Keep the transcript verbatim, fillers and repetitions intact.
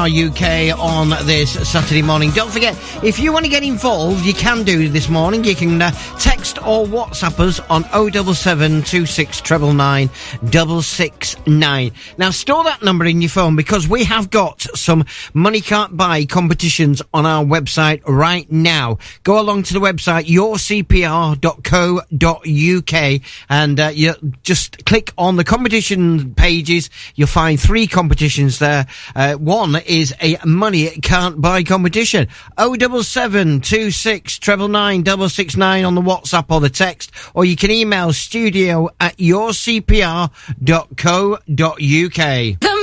R U K on this Saturday morning. Don't forget, if you want to get involved, you can do this morning. You can uh, text or WhatsApp us on oh seven seven two six nine nine nine six six nine. Now, store that number in your phone because we have got some money can't buy competitions on our website right now. Go along to the website your c p r dot co dot u k and uh, you just click on the competition pages. You'll find three competitions there. Uh, one is a money can't buy competition. oh seven seven two six nine nine nine six nine on the WhatsApp or the text, or you can email studio at your c p r dot co dot u k. The